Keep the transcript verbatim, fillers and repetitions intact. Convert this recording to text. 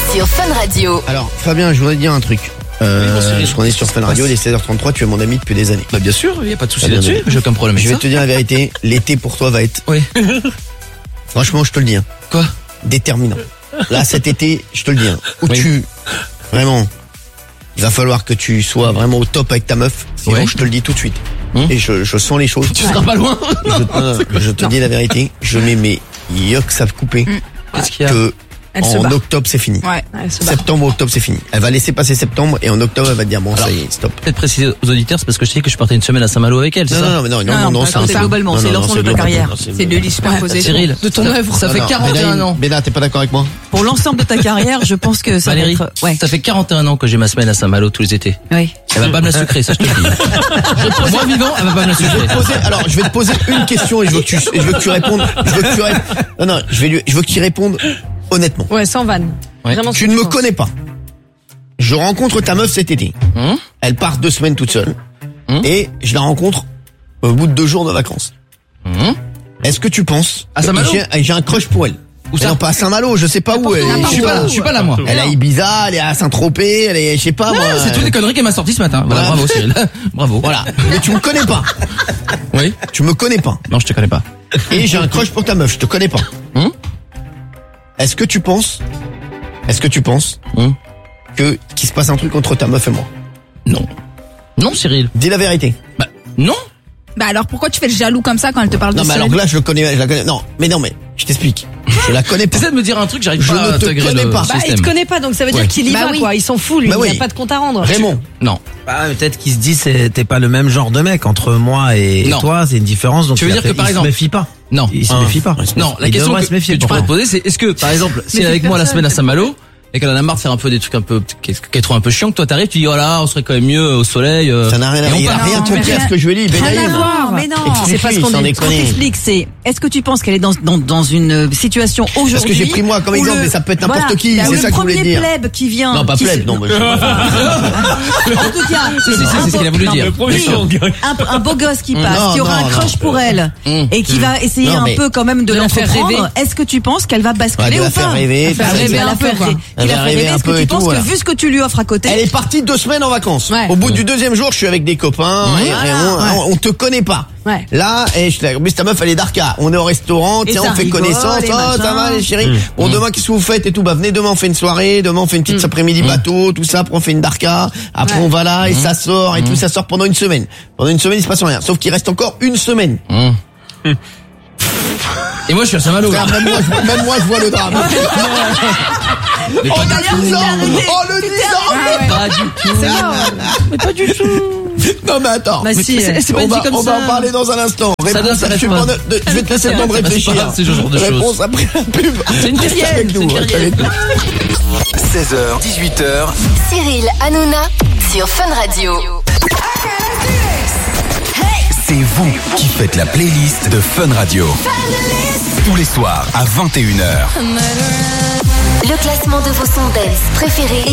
sur Fun Radio. Alors, Fabien, je voudrais te dire un truc. Euh, Oui, parce qu'on est sur Fun Radio, il est seize heures trente-trois, tu es mon ami depuis des années. Bah bien sûr, il n'y a pas de souci Très bien, là-dessus, bien. j'ai aucun problème avec Je vais ça. te dire la vérité, l'été pour toi va être, Oui. franchement, je te le dis, hein, Quoi? déterminant. Là, cet été, je te le dis, hein, où Oui. tu, vraiment, il va falloir que tu sois vraiment au top avec ta meuf, sinon Ouais. je te le dis tout de suite. Hum. Et je, je sens les choses. Tu seras pas loin. Je, non, non, je te dis la vérité, je mets mes yoks à couper, Qu'est-ce qu'il y a? que Elle se en bat. octobre c'est fini. Ouais, elle se bat. Septembre, octobre c'est fini. Elle va laisser passer septembre et en octobre elle va te dire bon ça y est, stop. Peut-être préciser aux auditeurs, c'est parce que je sais que je partais une semaine à Saint-Malo avec elle, c'est Non, ça? non, non, mais non, non, Non, non, non, pas comme ça, globalement, c'est l'ensemble de ta global, carrière. non, C'est de l'île superposée. Cyril, de ton ça- œuvre. Ça fait Non, quarante et un Béna, ans. Béna, t'es pas d'accord avec moi? Pour l'ensemble de ta carrière, je pense que ça Valérie, va être... Ouais. ça fait quarante et un ans que j'ai ma semaine à Saint-Malo tous les étés. Oui. Elle va pas me la sucrer, ça je te le dis. Moi vivant, elle va pas me la Je vais sucrer. te poser, alors, je vais te poser une question et je veux que tu, et je veux que tu répondes, je veux que tu répondes, non, non, je vais lui, je veux que tu répondes honnêtement. Ouais, sans vanne. Ouais. Vraiment, Tu ne me connais pas. Je rencontre ta meuf cet été. Hum Elle part deux semaines toute seule. Hum. Et je la rencontre au bout de deux jours de vacances. Hum Est-ce que tu penses À Saint-Malo? que j'ai, j'ai un crush pour elle? Où ça? Non, pas à Saint-Malo, je sais pas où elle est. Je suis pas là, je suis pas là moi. Elle est à Ibiza, elle est à Saint-Tropez, elle est, je sais pas, moi. C'est toutes les conneries qu'elle m'a sorties ce matin. Voilà, Ouais. bravo Cyril. Bravo. Voilà. Mais tu me connais pas. Oui. Tu me connais pas. Non, je te connais pas. Et j'ai un crush pour ta meuf, je te connais pas. Hum Est-ce que tu penses, est-ce que tu penses Hum que, qu'il se passe un truc entre ta meuf et moi? Non. Non, Cyril. Dis la vérité. Bah, non. Bah alors pourquoi tu fais le jaloux comme ça quand elle te parle Non, de mais ça? alors que là, je le connais, je la connais. Non, mais non, mais, je t'explique. Je la connais pas. T'essaies de me dire un truc, j'arrive Je pas ne à te intégrer connais le pas. Bah, il système. te connaît pas, donc ça veut dire Ouais. qu'il y Bah va, oui. quoi. Ils s'en fout, lui. Bah Il n'y oui. a pas de compte à rendre. Raymond. Non. Bah, peut-être qu'il se dit c'est t'es pas le même genre de mec entre moi et Non. toi, c'est une différence. Donc Tu veux il a dire que, fait- par il exemple- se méfie pas. Non. Il se Ah. méfie pas. Non, la Il question devrait que, se méfier, que tu pourquoi pourrais te poser, c'est est-ce que, par exemple, si elle est avec moi la semaine à Saint-Malo, et qu'elle en a marre de faire un peu des trucs un peu, qu'elle trouve un peu chiant, que toi t'arrives, tu dis, oh là, on serait quand même mieux au soleil, euh, Ça n'a rien à et on voir. Il a part. rien Non, compris mais à ce que je lui ai dit, Rien à Benaïm. voir, mais non. Explique-lui, C'est pas ce qu'on sans dit. déconner. Ce qu'on t'explique, c'est est-ce que tu penses qu'elle est dans, dans, dans une situation aujourd'hui? Parce que j'ai pris moi comme où exemple, le- mais ça peut être n'importe voilà, qui, là, c'est où ça que je voulais Le dire. premier plèbe qui vient. Non, pas qui plèbe, se- non, mais je sais pas. En tout cas, Si, si, si, c'est ce qu'il a voulu non, dire. mais oui, un, un beau gosse qui passe, Non, qui aura non, un crush non. pour elle Mmh. et qui va essayer Non, un mais- peu quand même de de la faire l'entreprendre. rêver. Est-ce que tu penses qu'elle va Ouais, basculer de ou la pas? faire rêver, Elle va tout ça, rêver elle un va peu, faire quoi. rêver. Elle Il va a fait rêver rêver. un Est-ce peu que et tu tout, penses voilà. que vu ce que tu lui offres à côté, Elle est partie deux semaines en vacances. Ouais. Au bout du deuxième jour, je suis avec des copains et, et on, on, on te connaît pas. Ouais. Là, et je, mais ta meuf, elle est d'Arca. On est au restaurant, Et tiens, ça on fait rigole, connaissance. et Oh, machin. ça va, les chéris. Bon, demain, qu'est-ce que vous faites et tout? Bah, venez demain, on fait une soirée. Demain, on fait une petite après-midi bateau, tout ça. Après, on fait une Darka. Après, Ouais. on va là et ça sort et tout. Ça sort pendant une semaine. Pendant une semaine, il se passe rien. Sauf qu'il reste encore une semaine. Hum. Et moi, je suis à Saint-Malo. Frère, même moi, je, même moi, je vois le drame. Mais Oh, pas le du dix ans! tout. Oh, le dix ans! Pas du tout. Mais pas du tout. Non, mais attends. bah si, c'est- c'est pas on dit va, comme on ça. va en parler dans un instant. Ça Réponse, donne, ça je, suis reste pas- pas. de- je vais te laisser le temps de C'est pas réfléchir. ce genre de choses. Réponse après la pub. C'est une Reste kyrielle, avec c'est une nous, reste kyrielle. avec nous. seize heures, dix-huit heures. Cyril Hanouna sur Fun Radio. C'est vous qui faites la playlist de Fun Radio. Tous les soirs à vingt et une heures. Le classement de vos sons dance préférés